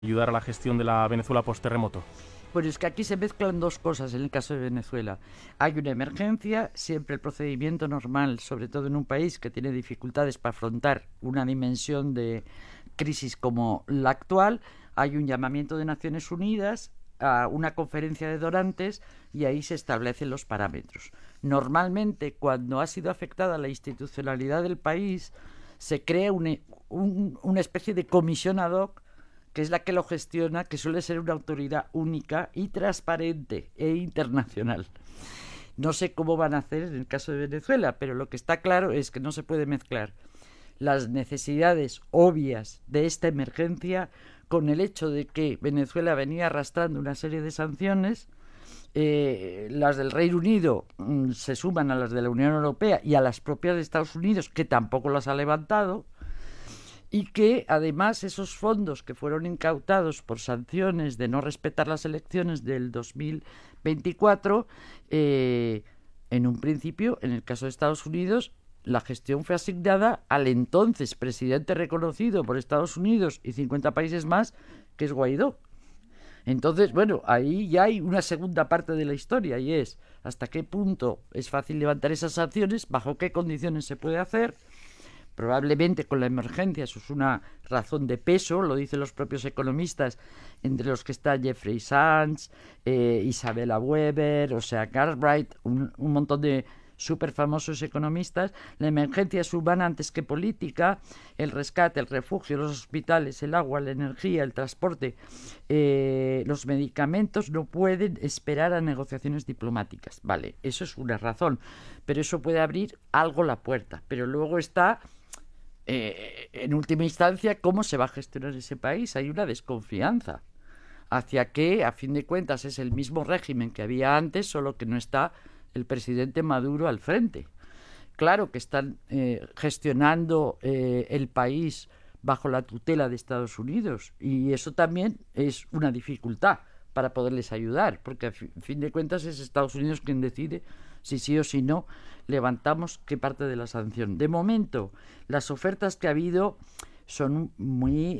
ayudar a la gestión de la Venezuela post-terremoto? Pues es que aquí se mezclan dos cosas en el caso de Venezuela. Hay una emergencia, siempre el procedimiento normal, sobre todo en un país que tiene dificultades para afrontar una dimensión de crisis como la actual, hay un llamamiento de Naciones Unidas a una conferencia de donantes y ahí se establecen los parámetros. Normalmente, cuando ha sido afectada la institucionalidad del país, se crea una especie de comisión ad hoc que es la que lo gestiona, que suele ser una autoridad única y transparente e internacional. No sé cómo van a hacer en el caso de Venezuela, pero lo que está claro es que no se puede mezclar las necesidades obvias de esta emergencia con el hecho de que Venezuela venía arrastrando una serie de sanciones. Las del Reino Unido se suman a las de la Unión Europea y a las propias de Estados Unidos, que tampoco las ha levantado, y que además esos fondos que fueron incautados por sanciones de no respetar las elecciones del 2024, en un principio, en el caso de Estados Unidos, la gestión fue asignada al entonces presidente reconocido por Estados Unidos y 50 países más, que es Guaidó. Entonces, bueno, ahí ya hay una segunda parte de la historia y es hasta qué punto es fácil levantar esas sanciones, bajo qué condiciones se puede hacer. Probablemente con la emergencia eso es una razón de peso, lo dicen los propios economistas, entre los que está Jeffrey Sachs, Isabella Weber, o sea, Cartwright, un montón de súper famosos economistas. La emergencia es humana antes que política, el rescate, el refugio, los hospitales, el agua, la energía, el transporte, los medicamentos no pueden esperar a negociaciones diplomáticas. Vale, eso es una razón, pero eso puede abrir algo la puerta. Pero luego está, en última instancia, cómo se va a gestionar ese país. Hay una desconfianza hacia que, a fin de cuentas, es el mismo régimen que había antes, solo que no está el presidente Maduro al frente. Claro que están gestionando el país bajo la tutela de Estados Unidos y eso también es una dificultad para poderles ayudar, porque a fin de cuentas es Estados Unidos quien decide si sí o si no levantamos qué parte de la sanción. De momento, las ofertas que ha habido son muy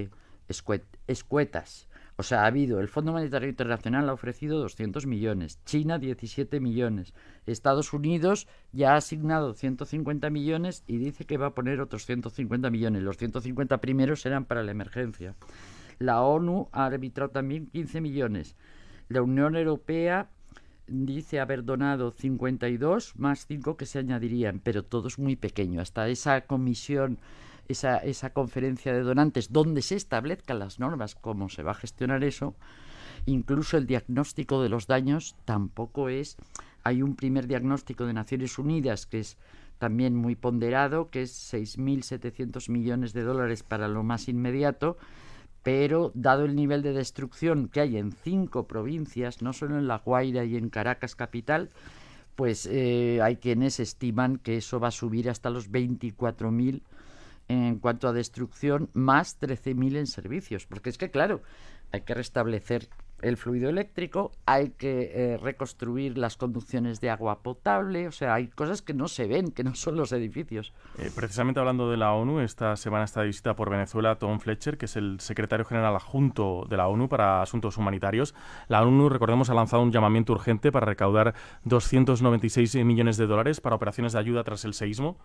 escuetas. O sea, ha habido, el Fondo Monetario Internacional ha ofrecido 200 millones, China 17 millones, Estados Unidos ya ha asignado 150 millones y dice que va a poner otros 150 millones. Los 150 primeros serán para la emergencia. La ONU ha arbitrado también 15 millones. La Unión Europea dice haber donado 52 más 5 que se añadirían, pero todo es muy pequeño. Hasta esa comisión, esa conferencia de donantes donde se establezcan las normas, cómo se va a gestionar eso, incluso el diagnóstico de los daños tampoco es. Hay un primer diagnóstico de Naciones Unidas que es también muy ponderado, que es 6.700 millones de dólares para lo más inmediato, pero dado el nivel de destrucción que hay en 5 provincias, no solo en La Guaira y en Caracas capital, pues hay quienes estiman que eso va a subir hasta los 24.000 en cuanto a destrucción, más 13.000 en servicios, porque es que claro, hay que restablecer el fluido eléctrico, hay que reconstruir las conducciones de agua potable, o sea, hay cosas que no se ven, que no son los edificios. Precisamente hablando de la ONU, esta semana está de visita por Venezuela Tom Fletcher, que es el secretario general adjunto de la ONU para asuntos humanitarios. La ONU, recordemos, ha lanzado un llamamiento urgente para recaudar 296 millones de dólares para operaciones de ayuda tras el seísmo.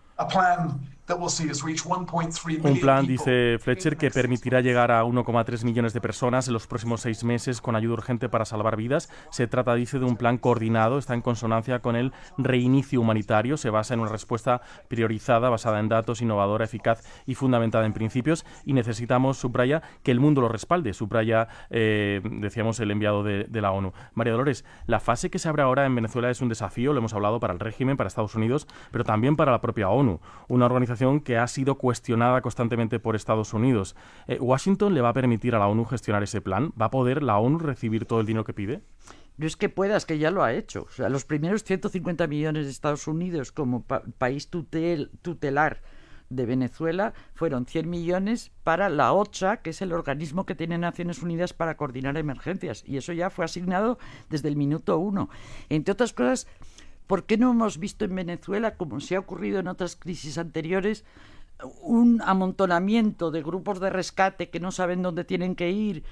Un plan, dice Fletcher, que permitirá llegar a 1,3 millones de personas en los próximos 6 meses con ayuda urgente para salvar vidas. Se trata, dice, de un plan coordinado, está en consonancia con el reinicio humanitario, se basa en una respuesta priorizada, basada en datos, innovadora, eficaz y fundamentada en principios, y necesitamos, subraya, que el mundo lo respalde, subraya, decíamos, el enviado de la ONU. María Dolores, la fase que se abre ahora en Venezuela es un desafío, lo hemos hablado, para el régimen, para Estados Unidos, pero también para la propia ONU, una organización que ha sido cuestionada constantemente por Estados Unidos. ¿Washington le va a permitir a la ONU gestionar ese plan? ¿Va a poder la ONU recibir todo el dinero que pide? No es que pueda, es que ya lo ha hecho. O sea, los primeros 150 millones de Estados Unidos como país tutelar de Venezuela fueron 100 millones para la OCHA, que es el organismo que tiene Naciones Unidas para coordinar emergencias. Y eso ya fue asignado desde el minuto 1. Entre otras cosas, ¿por qué no hemos visto en Venezuela, como se ha ocurrido en otras crisis anteriores, un amontonamiento de grupos de rescate que no saben dónde tienen que ir